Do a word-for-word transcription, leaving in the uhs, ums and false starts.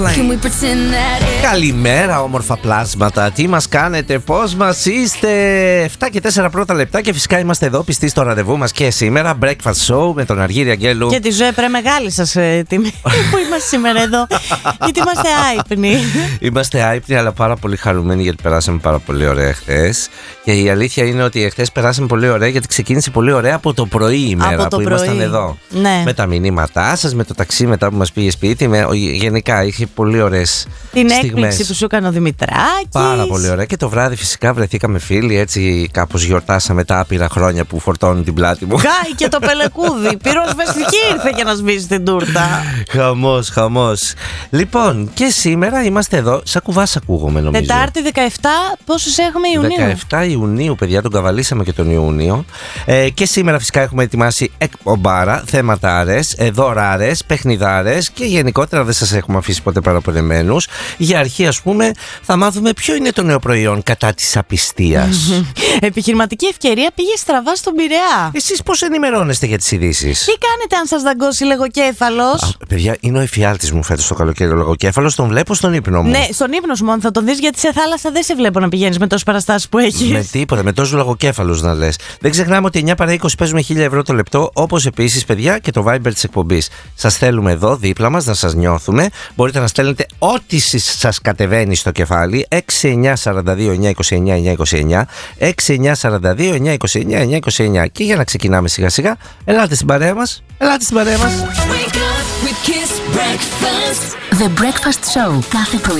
Καλημέρα όμορφα πλάσματα. Τι μας κάνετε, πώς μας είστε? εφτά και τέσσερα πρώτα λεπτά και φυσικά είμαστε εδώ πιστοί στο ραντεβού μας και σήμερα. Breakfast show με τον Αργύρη Αγγέλου. Και τη ζωή πρέπει μεγάλη σας ε, τιμή που είμαστε σήμερα εδώ. Γιατί είμαστε άϊπνοι. Είμαστε άϊπνοι αλλά πάρα πολύ χαρούμενοι γιατί περάσαμε πάρα πολύ ωραία χθες. Και η αλήθεια είναι ότι χθες περάσαμε πολύ ωραία γιατί ξεκίνησε πολύ ωραία από το πρωί η μέρα που πρωί. Ήμασταν εδώ. Ναι. Με τα μηνύματά σας, με το ταξί μετά που μας πήγε σπίτι. Με, γενικά είχε πολύ ωραίες την στιγμές. Έκπληξη που σου έκανε ο Δημητράκης. Πάρα πολύ ωραία. Και το βράδυ φυσικά βρεθήκαμε φίλοι. Έτσι κάπως γιορτάσαμε τα άπειρα χρόνια που φορτώνουν την πλάτη μου. Γκάι και το πελεκούδι. Πυροσβεστική ήρθε για να σβήσει την τούρτα. Χαμός, χαμός. Λοιπόν, και σήμερα είμαστε εδώ. Σαν κουβάς ακούγομαι νομίζω. Τετάρτη δεκαεφτά, πόσους έχουμε Ιουνίου? δεκαεφτά Ιουνίου, παιδιά, τον καβαλήσαμε και τον Ιούνιο. Ε, και σήμερα φυσικά έχουμε ετοιμάσει εκπομπάρα, θέματάρες, δωράρες, παιχνιδάρες και γενικότερα δεν σας έχουμε αφήσει ποτέ παραπονεμένους. Για αρχή, ας πούμε, θα μάθουμε ποιο είναι το νέο προϊόν κατά της απιστίας. Επιχειρηματική ευκαιρία πήγε στραβά στον Πειραιά. Εσείς πώς ενημερώνεστε για τις ειδήσεις? Τι κάνετε αν σας δαγκώσει λογοκέφαλος? Α, παιδιά, είναι ο εφιάλτης μου φέτος το καλοκαίρι ο λογοκέφαλος. Τον βλέπω στον ύπνο μου. Ναι, στον ύπνο σου μόνο θα τον δεις γιατί σε θάλασσα δεν σε βλέπω να πηγαίνεις με τόσες παραστάσεις που έχεις. Με τίποτα, με τόσους λογοκέφαλους να λες. Δεν ξεχνάμε ότι εννιά παρά είκοσι παίζουμε χίλια ευρώ το λεπτό. Όπως επίσης, παιδιά, και το Viber της εκπομπής. Σας θέλουμε εδώ δίπλα μας να σας νιώθουμε. Μπορείτε να στέλνετε ό,τι σας κατεβαίνει στο κεφάλι. έξι εννιά τέσσερα δύο εννιά δύο εννιά εννιά δύο εννιά έξι εννιά τέσσερα δύο εννιά δύο εννιά εννιά δύο εννιά. Και για να ξεκινάμε σιγά σιγά, ελάτε στην παρέα μας. Ελάτε στην παρέα μας. The Breakfast Show κάθε πρωί